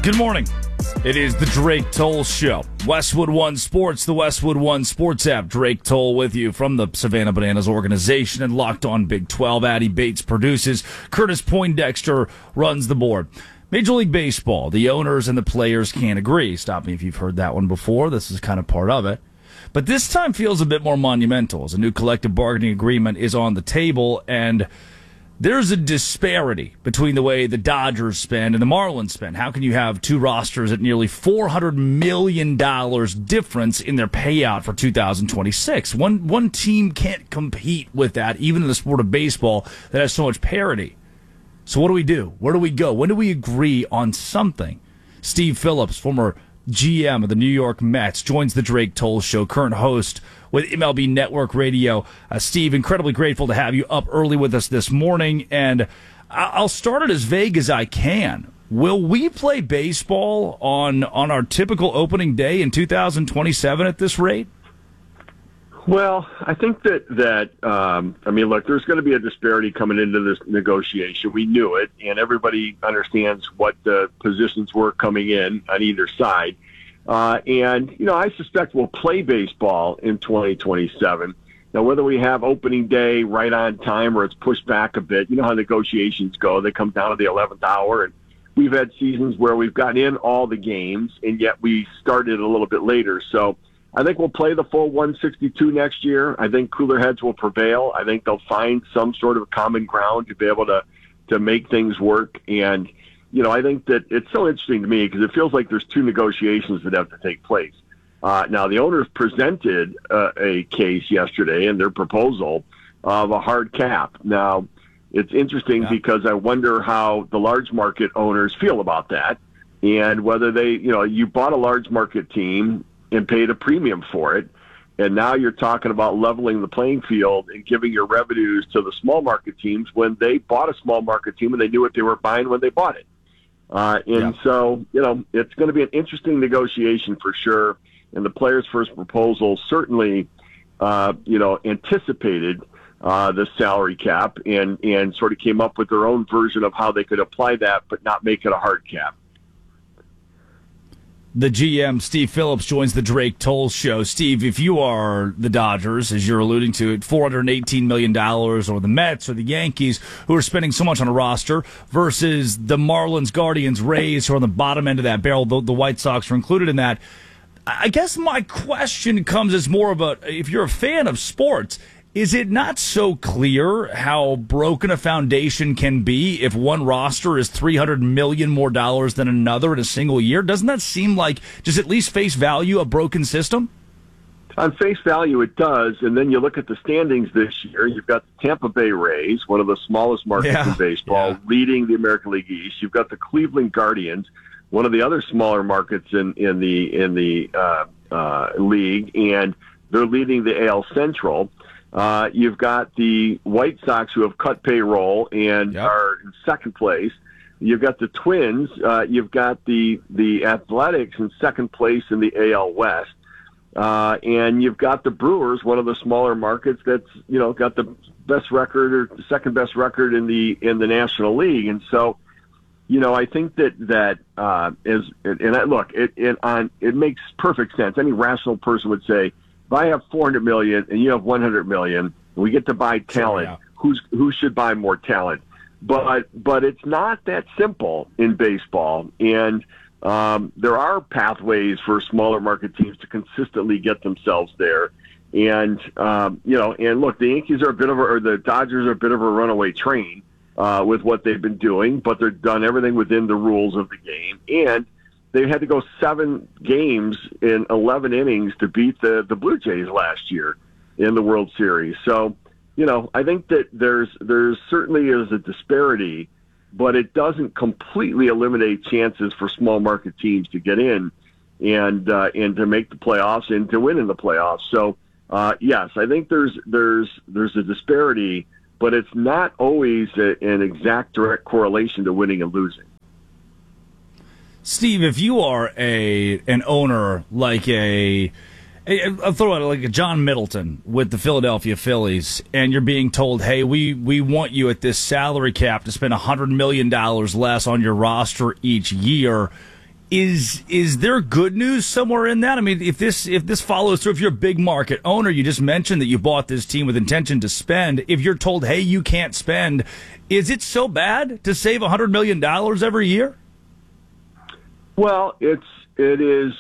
Good morning. It is the Drake Toll Show. Westwood One Sports, the Westwood One Sports app. Drake Toll with you from the Savannah Bananas organization and Locked On Big 12. Addie Bates produces. Curtis Poindexter runs the board. Major League Baseball, the owners and the players can't agree. Stop me if you've heard that one before. This is kind of part of it. But this time feels a bit more monumental as a new collective bargaining agreement is on the table, and there's a disparity between the way the Dodgers spend and the Marlins spend. How can you have two rosters at nearly $400 million difference in their payout for 2026? One team can't compete with that, even in the sport of baseball that has so much parity. So what do we do? Where do we go? When do we agree on something? Steve Phillips, former GM of the New York Mets, joins the Drake Toll Show, current host with MLB Network Radio. Steve, incredibly grateful to have you up early with us this morning, and I'll start it as vague as I can. Will we play baseball on our typical opening day in 2027 at this rate? Well, I think that look, there's going to be a disparity coming into this negotiation. We knew it, and everybody understands what the positions were coming in on either side. I suspect we'll play baseball in 2027. Now, whether we have opening day right on time or it's pushed back a bit, you know how negotiations go. They come down to the 11th hour, and we've had seasons where we've gotten in all the games, and yet we started a little bit later. So I think we'll play the full 162 next year. I think cooler heads will prevail. I think they'll find some sort of common ground to be able to make things work. And, I think that it's so interesting to me because it feels like there's two negotiations that have to take place. Now, the owners presented a case yesterday in their proposal of a hard cap. Now, it's interesting because I wonder how the large market owners feel about that and whether they, you bought a large market team and paid a premium for it, and now you're talking about leveling the playing field and giving your revenues to the small market teams when they bought a small market team and they knew what they were buying when they bought it. So, it's going to be an interesting negotiation for sure. And the players' first proposal certainly, anticipated the salary cap and sort of came up with their own version of how they could apply that but not make it a hard cap. The GM, Steve Phillips, joins the Drake Toll Show. Steve, if you are the Dodgers, as you're alluding to, at $418 million, or the Mets or the Yankees, who are spending so much on a roster, versus the Marlins, Guardians, Rays, who are on the bottom end of that barrel, the White Sox are included in that, I guess my question comes as more of if you're a fan of sports, is it not so clear how broken a foundation can be if one roster is $300 million more than another in a single year? Doesn't that seem like, just at least face value, a broken system? On face value, it does. And then you look at the standings this year. You've got the Tampa Bay Rays, one of the smallest markets in baseball, leading the American League East. You've got the Cleveland Guardians, one of the other smaller markets in the league, and they're leading the AL Central. You've got the White Sox, who have cut payroll and are in second place. You've got the Twins. You've got the Athletics in second place in the AL West. And you've got the Brewers, one of the smaller markets that's, got the best record or second best record in the National League. And so, I think that it makes perfect sense. Any rational person would say, if I have $400 million and you have $100 million, and we get to buy talent, who should buy more talent? But it's not that simple in baseball, and there are pathways for smaller market teams to consistently get themselves there. And and look, the Yankees are the Dodgers are a bit of a runaway train with what they've been doing, but they've done everything within the rules of the game, and they had to go 7 games in 11 innings to beat the Blue Jays last year in the World Series. So, I think that there's certainly is a disparity, but it doesn't completely eliminate chances for small market teams to get in and to make the playoffs and to win in the playoffs. So, yes, I think there's a disparity, but it's not always an exact direct correlation to winning and losing. Steve, if you are an owner like I'll throw out like a John Middleton with the Philadelphia Phillies, and you're being told, hey, we want you at this salary cap to spend $100 million less on your roster each year, Is there good news somewhere in that? I mean, if this follows through, if you're a big market owner, you just mentioned that you bought this team with intention to spend. If you're told, hey, you can't spend, is it so bad to save $100 million every year? Well, it is.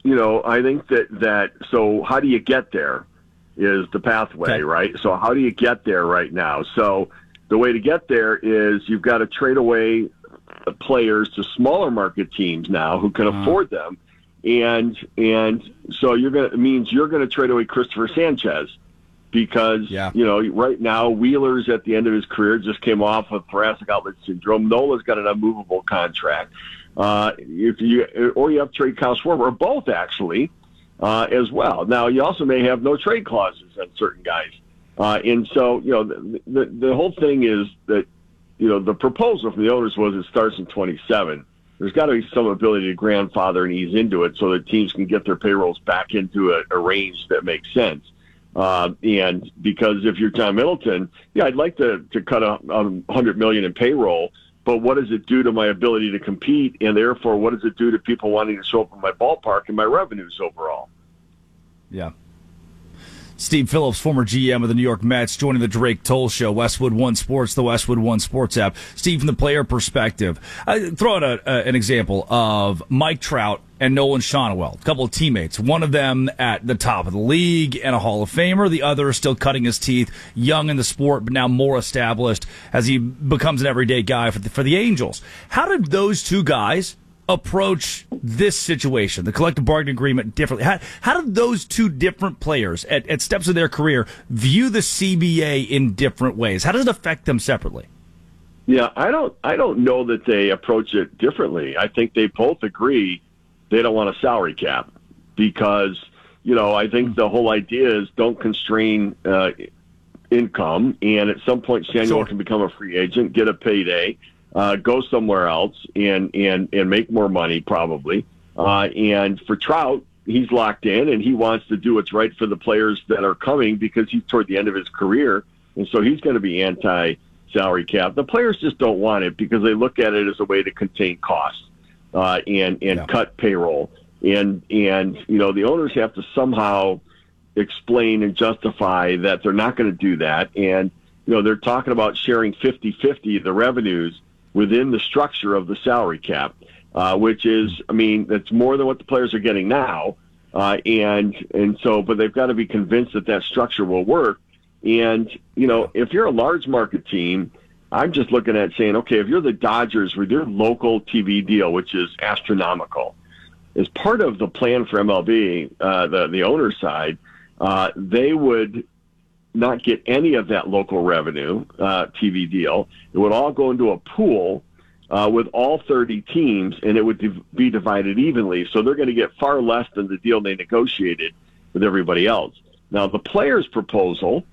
I think that. So how do you get there? Is the pathway, okay, right? So how do you get there right now? So the way to get there is you've got to trade away players to smaller market teams now who can afford them, and so it means you're going to trade away Christopher Sanchez because right now Wheeler's at the end of his career, just came off of thoracic outlet syndrome. Nola's got an unmovable contract. You have to trade Kyle Schwarber, or both actually, as well. Now you also may have no trade clauses on certain guys, and so the whole thing is that. The proposal from the owners was it starts in 27. There's got to be some ability to grandfather and ease into it so that teams can get their payrolls back into a range that makes sense. And because if you're John Middleton, I'd like to cut $100 million in payroll, but what does it do to my ability to compete? And therefore, what does it do to people wanting to show up in my ballpark and my revenues overall? Yeah. Steve Phillips, former GM of the New York Mets, joining the Drake Toll Show, Westwood One Sports, the Westwood One Sports app. Steve, from the player perspective, throw out an example of Mike Trout and Nolan Shonwell, a couple of teammates. One of them at the top of the league and a Hall of Famer. The other still cutting his teeth, young in the sport, but now more established as he becomes an everyday guy for the Angels. How did those two guys approach this situation, the collective bargaining agreement, differently? How did those two different players at steps of their career view the CBA in different ways? How does it affect them separately? Yeah, I don't know that they approach it differently. I think they both agree they don't want a salary cap because, I think the whole idea is don't constrain income, and at some point Samuel can become a free agent, get a payday, go somewhere else and make more money probably. And for Trout, he's locked in and he wants to do what's right for the players that are coming because he's toward the end of his career. And so he's going to be anti-salary cap. The players just don't want it because they look at it as a way to contain costs and cut payroll. And the owners have to somehow explain and justify that they're not going to do that. And, they're talking about sharing 50-50 the revenues within the structure of the salary cap, which is, that's more than what the players are getting now. But they've got to be convinced that structure will work. And, if you're a large market team, I'm just looking at saying, okay, if you're the Dodgers with your local TV deal, which is astronomical, as part of the plan for MLB, the owner side, they would not get any of that local revenue TV deal. It would all go into a pool with all 30 teams, and it would be divided evenly. So they're going to get far less than the deal they negotiated with everybody else. Now, the players' proposal,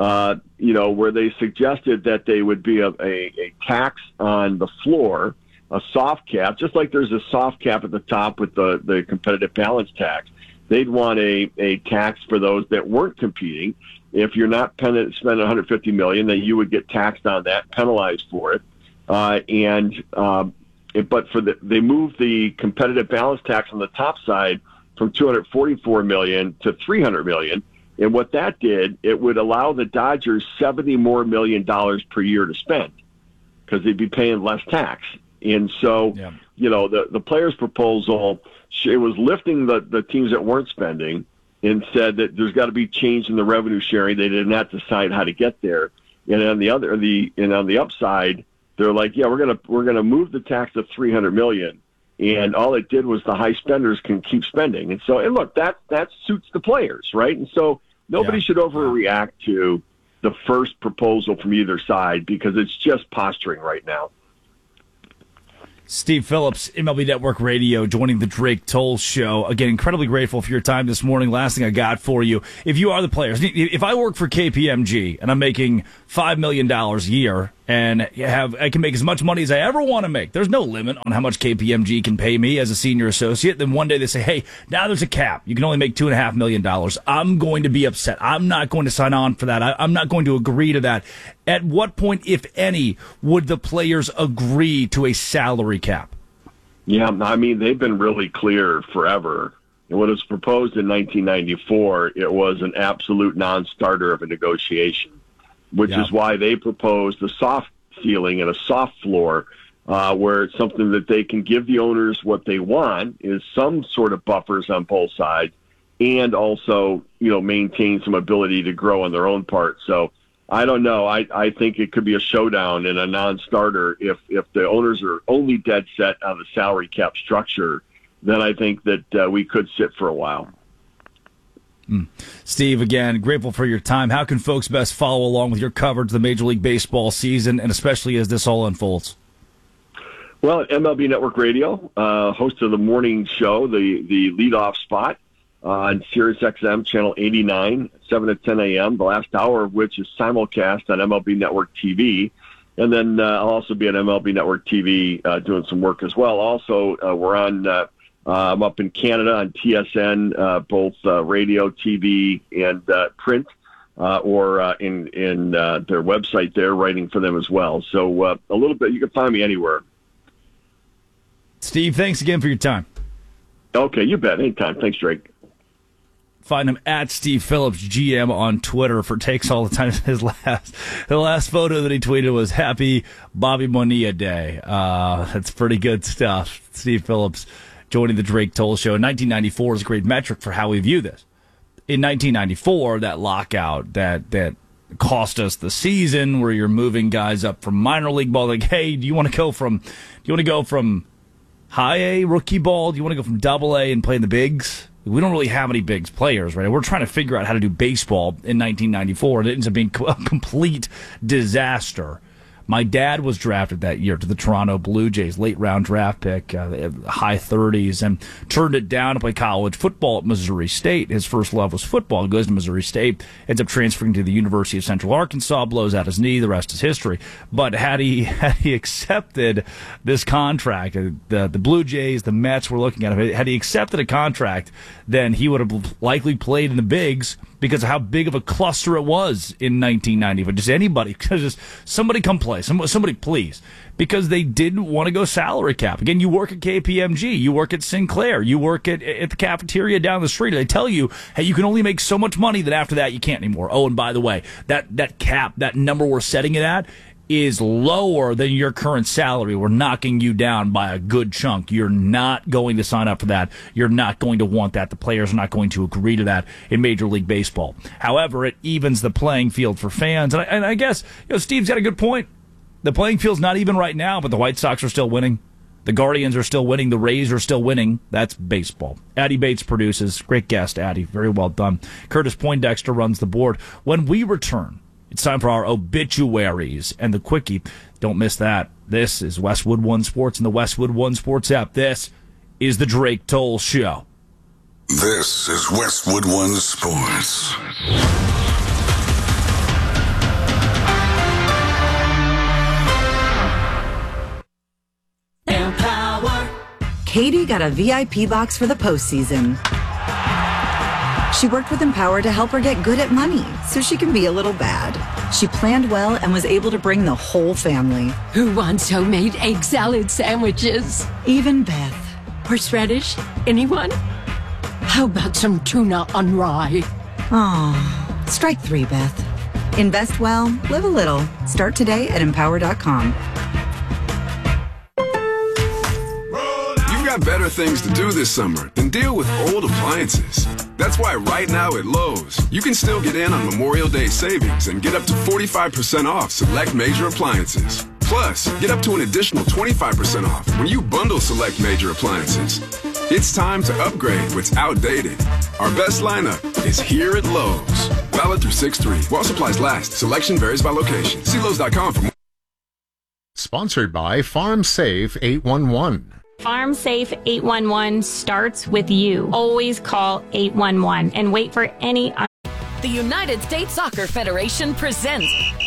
where they suggested that they would be a tax on the floor, a soft cap, just like there's a soft cap at the top with the competitive balance tax. They'd want a tax for those that weren't competing. If you're not spending $150 million, then you would get taxed on that, penalized for it. They moved the competitive balance tax on the top side from $244 million to $300 million. And what that did, it would allow the Dodgers $70 more million per year to spend because they'd be paying less tax. And so, the players' proposal, it was lifting the teams that weren't spending and said that there's got to be change in the revenue sharing. They did not decide how to get there. And on the upside, they're like, we're gonna move the tax to $300 million, and all it did was the high spenders can keep spending. And so, and look, that suits the players, right? And so nobody should overreact to the first proposal from either side because it's just posturing right now. Steve Phillips, MLB Network Radio, joining the Drake Toll Show. Again, incredibly grateful for your time this morning. Last thing I got for you, if you are the players, if I work for KPMG and I'm making $5 million a year and I can make as much money as I ever want to make, there's no limit on how much KPMG can pay me as a senior associate. Then one day they say, hey, now there's a cap. You can only make $2.5 million. I'm going to be upset. I'm not going to sign on for that. I'm not going to agree to that. At what point, if any, would the players agree to a salary cap? Yeah, I mean, they've been really clear forever. And when it was proposed in 1994, it was an absolute non-starter of a negotiation, which is why they proposed a soft ceiling and a soft floor, where it's something that they can give the owners what they want, is some sort of buffers on both sides, and also, maintain some ability to grow on their own part. So I don't know. I think it could be a showdown and a non-starter if the owners are only dead set on the salary cap structure. Then I think that we could sit for a while. Steve, again, grateful for your time. How can folks best follow along with your coverage of the Major League Baseball season, and especially as this all unfolds? Well, at MLB Network Radio, host of the morning show, the leadoff spot on Sirius XM, Channel 89, 7 to 10 a.m., the last hour of which is simulcast on MLB Network TV. And then I'll also be on MLB Network TV doing some work as well. Also, we're on... I'm up in Canada on TSN, both radio, TV, and print, or in their website there, writing for them as well. So a little bit, you can find me anywhere. Steve, thanks again for your time. Okay, you bet. Anytime. Thanks, Drake. Find him at Steve Phillips, GM, on Twitter for takes all the time. The last photo that he tweeted was Happy Bobby Bonilla Day. That's pretty good stuff. Steve Phillips joining the Drake Toll Show. 1994 is a great metric for how we view this. In 1994, that lockout that cost us the season, where you're moving guys up from minor league ball, like, hey, do you want to go from high A rookie ball? Do you want to go from double A and play in the bigs? We don't really have any bigs players, right? We're trying to figure out how to do baseball in 1994, and it ends up being a complete disaster. My dad was drafted that year to the Toronto Blue Jays, late round draft pick, high 30s, and turned it down to play college football at Missouri State. His first love was football. He goes to Missouri State, ends up transferring to the University of Central Arkansas, blows out his knee. The rest is history. But had he accepted this contract, the Blue Jays, the Mets were looking at him. Had he accepted a contract, then he would have likely played in the bigs because of how big of a cluster it was in 1990. But just anybody, just somebody come play. Somebody please. Because they didn't want to go salary cap. Again, you work at KPMG, you work at Sinclair, you work at the cafeteria down the street. They tell you, hey, you can only make so much money that after that you can't anymore. Oh, and by the way, that cap, that number we're setting it at, is lower than your current salary. We're knocking you down by a good chunk. You're not going to sign up for that. You're not going to want that. The players are not going to agree to that in Major League Baseball. However, it evens the playing field for fans. And I guess, Steve's got a good point. The playing field's not even right now, but the White Sox are still winning. The Guardians are still winning. The Rays are still winning. That's baseball. Addie Bates produces. Great guest, Addie. Very well done. Curtis Poindexter runs the board. When we return, it's time for our obituaries and the quickie. Don't miss that. This is Westwood One Sports and the Westwood One Sports app. This is the Drake Toll Show. This is Westwood One Sports. Katie got a VIP box for the postseason. She worked with Empower to help her get good at money so she can be a little bad. She planned well and was able to bring the whole family. Who wants homemade egg salad sandwiches? Even Beth. Horseradish? Anyone? How about some tuna on rye? Aw, strike three, Beth. Invest well, live a little. Start today at Empower.com. Better things to do this summer than deal with old appliances. That's why right now at Lowe's, you can still get in on Memorial Day savings and get up to 45% off select major appliances. Plus, get up to an additional 25% off when you bundle select major appliances. It's time to upgrade what's outdated. Our best lineup is here at Lowe's. Valid through 6/3. While supplies last. Selection varies by location. See Lowe's.com for more. Sponsored by FarmSafe 811. FarmSafe 811 starts with you. Always call 811 and wait for any... The United States Soccer Federation presents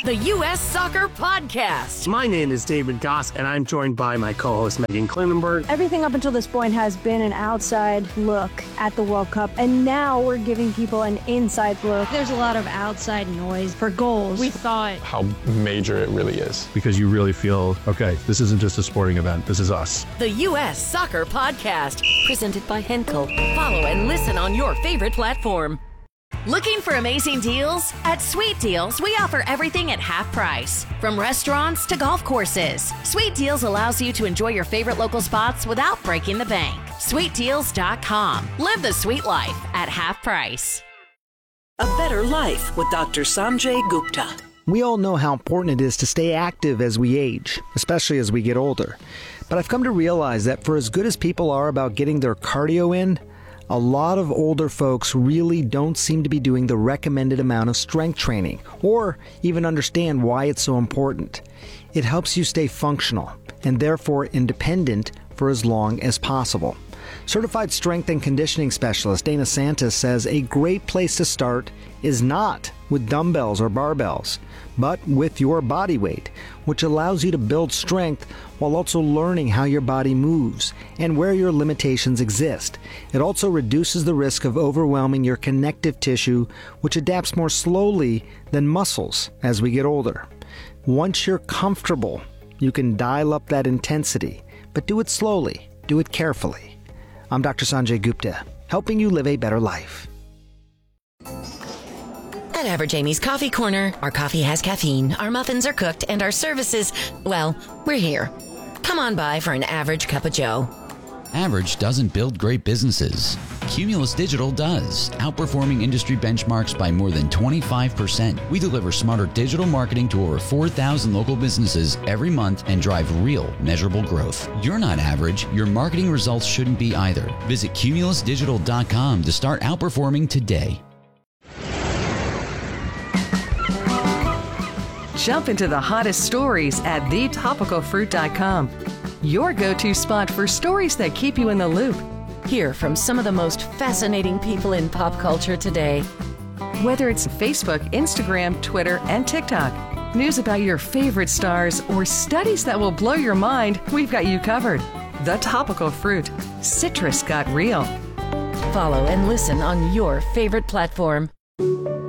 the U.S. Soccer Podcast. My name is David Goss, and I'm joined by my co-host Megan Klinenberg. Everything up until this point has been an outside look at the World Cup, and now we're giving people an inside look. There's a lot of outside noise for goals. We thought how major it really is. Because you really feel, okay, this isn't just a sporting event, this is us. The U.S. Soccer Podcast, presented by Henkel. Follow and listen on your favorite platform. Looking for amazing deals? At Sweet Deals, we offer everything at half price. From restaurants to golf courses, Sweet Deals allows you to enjoy your favorite local spots without breaking the bank. SweetDeals.com. Live the sweet life at half price. A better life with Dr. Sanjay Gupta. We all know how important it is to stay active as we age, especially as we get older. But I've come to realize that for as good as people are about getting their cardio in, a lot of older folks really don't seem to be doing the recommended amount of strength training, or even understand why it's so important. It helps you stay functional, and therefore independent for as long as possible. Certified strength and conditioning specialist Dana Santis says a great place to start is not with dumbbells or barbells, but with your body weight, which allows you to build strength while also learning how your body moves and where your limitations exist. It also reduces the risk of overwhelming your connective tissue, which adapts more slowly than muscles as we get older. Once you're comfortable, you can dial up that intensity, but do it slowly, do it carefully. I'm Dr. Sanjay Gupta, helping you live a better life. At Average Amy's Coffee Corner, our coffee has caffeine, our muffins are cooked, and our services, well, we're here. Come on by for an average cup of joe. Average doesn't build great businesses. Cumulus Digital does, outperforming industry benchmarks by more than 25%. We deliver smarter digital marketing to over 4,000 local businesses every month and drive real, measurable growth. You're not average. Your marketing results shouldn't be either. Visit cumulusdigital.com to start outperforming today. Jump into the hottest stories at thetopicalfruit.com. Your go-to spot for stories that keep you in the loop. Hear from some of the most fascinating people in pop culture today. Whether it's Facebook, Instagram, Twitter, and TikTok, news about your favorite stars, or studies that will blow your mind, we've got you covered. The Topical Fruit. Citrus got real. Follow and listen on your favorite platform.